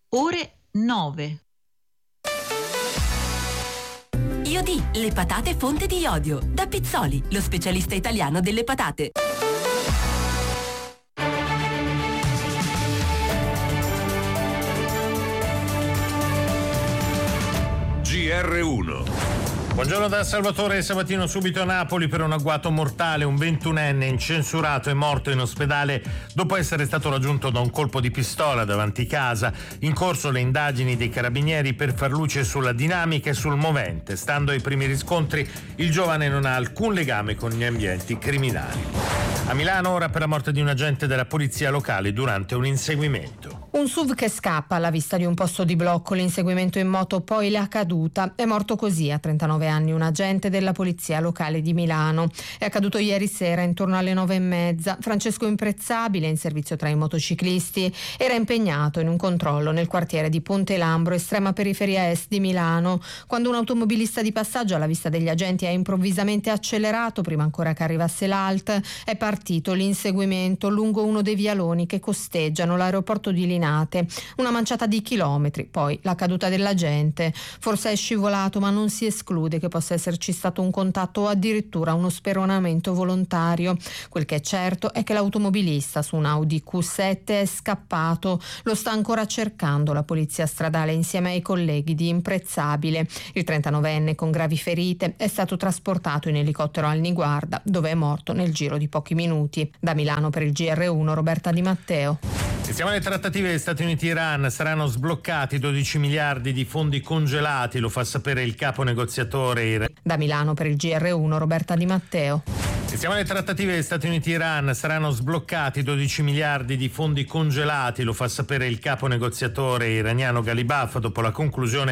ore 9. Iodi, le patate fonte di iodio. Da Pizzoli, lo specialista italiano delle patate. GR1. Buongiorno da Salvatore Sabatino. Subito a Napoli per un agguato mortale. Un 21enne incensurato è morto in ospedale dopo essere stato raggiunto da un colpo di pistola davanti casa. In corso le indagini dei carabinieri per far luce sulla dinamica e sul movente. Stando ai primi riscontri, il giovane non ha alcun legame con gli ambienti criminali. A Milano, ora per la morte di un agente della polizia locale durante un inseguimento. Un SUV che scappa alla vista di un posto di blocco, l'inseguimento in moto poi la caduta. È morto così a 39 anni un agente della polizia locale di Milano. È accaduto ieri sera intorno alle 9:30. Francesco Imprezzabile, in servizio tra i motociclisti, era impegnato in un controllo nel quartiere di Ponte Lambro, estrema periferia est di Milano, quando un automobilista di passaggio alla vista degli agenti ha improvvisamente accelerato prima ancora che arrivasse l'ALT. È partito l'inseguimento lungo uno dei vialoni che costeggiano l'aeroporto di Linate. Una manciata di chilometri, poi la caduta dell'agente. Forse è scivolato, ma non si esclude che possa esserci stato un contatto o addirittura uno speronamento volontario. Quel che è certo è che l'automobilista su un Audi Q7 è scappato. Lo sta ancora cercando la polizia stradale insieme ai colleghi di Imprezzabile. Il 39enne con gravi ferite è stato trasportato in elicottero al Niguarda, dove è morto nel giro di pochi minuti. Da Milano per il GR1 Roberta Di Matteo. E siamo alle trattative degli Stati Uniti e Iran. Saranno sbloccati 12 miliardi di fondi congelati, lo fa sapere il capo negoziatore. Da Milano per il GR1 Roberta Di Matteo. E siamo alle trattative degli Stati Uniti e Iran. Saranno sbloccati 12 miliardi di fondi congelati, lo fa sapere il capo negoziatore iraniano Ghalibaf dopo la conclusione